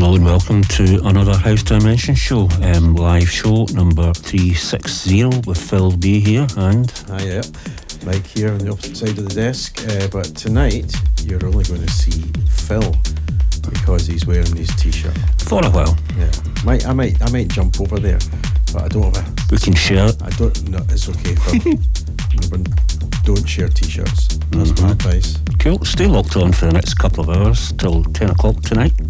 Hello and welcome to another House Dimension show, live show number 360 with Phil B here and... Hi, yeah, Mike here on the opposite side of the desk, but tonight you're only going to see Phil because he's wearing his t-shirt. For a while. Yeah, I might jump over there, but I don't have a... We can share it. I don't, no, it's okay, Phil. Don't share t-shirts. That's my advice. Cool, stay locked on for the next couple of hours till 10 o'clock tonight.